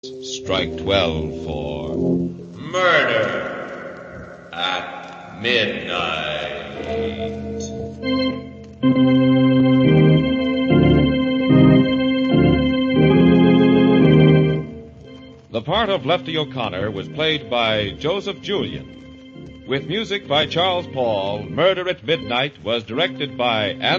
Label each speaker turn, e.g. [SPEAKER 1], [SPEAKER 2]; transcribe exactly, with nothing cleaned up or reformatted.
[SPEAKER 1] Strike twelve for Murder at Midnight. The part of Lefty O'Connor was played by Joseph Julian. With music by Charles Paul, Murder at Midnight was directed by Anthony